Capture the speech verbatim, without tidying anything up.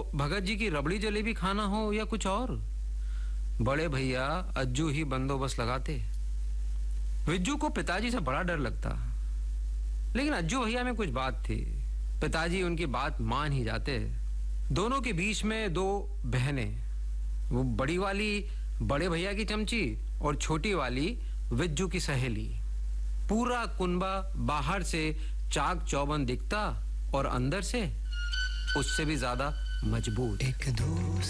भगत जी की रबड़ी जलेबी खाना हो या कुछ और, बड़े भैया अज्जू ही बंदोबस्त लगाते। विज्जू को पिताजी से बड़ा डर लगता, लेकिन अज्जू भैया में कुछ बात थी, पिताजी उनकी बात मान ही जाते। दोनों के बीच में दो बहनें, वो बड़ी वाली बड़े भैया की चमची और छोटी वाली विज्जू की सहेली। पूरा कुनबा बाहर से चाक चौबंद दिखता और अंदर से उससे भी ज्यादा मजबूत। एक दोस्त